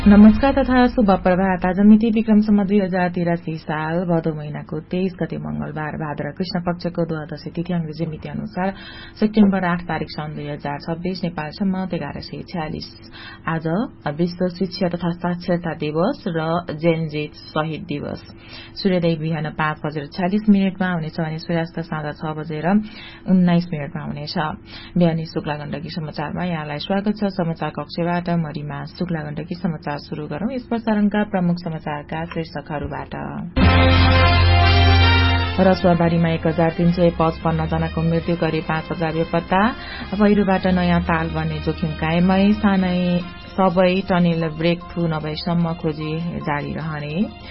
नमस्कार तथा शुभ प्रभात। आज मिति विक्रमसम्म 2083 साल भदौ महिनाको 23 गते मंगलबार भाद्र कृष्ण पक्षको द्वादशी तिथि अंग्रेजी मिति अनुसार सेप्टेम्बर 8 तारिक सन् 2026 नेपालसम्म 1146। आज विश्व शिक्षा तथा साक्षरता दिवस र जेनजेट शहीद दिवस। सूर्योदय बिहान 5:46 हुनेछ भने सूर्यास्त साँझ 6:19 हुनेछ। बिहानी शुक्ला गण्डकी समाचारमा यहाँलाई स्वागत छ। समाचार कक्षबाट मरिमा शुक्ला गण्डकी समाचार शुरू गरौं। यस प्रसारणका प्रमुख समाचारका शीर्षकहरूबाट। रसुवाबारीमा 1355 जनाको मृत्यु गरी 5000 बेपत्ता। पहिरोबाट नयाँ ताल बन्ने जोखिम कायमै। सबै टनेल ब्रेक थ्रू नभएसम्म खोजी जारी रहने।